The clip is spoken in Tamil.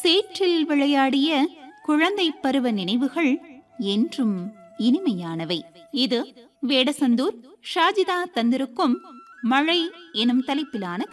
சேற்றில் விளையாடிய குழந்தை பருவ நினைவுகள் என்றும் இனிமையானவை. இது வேடசந்தூர் ஷாஜிதா தந்திருக்கும் மழை எனும் தலைப்பிலான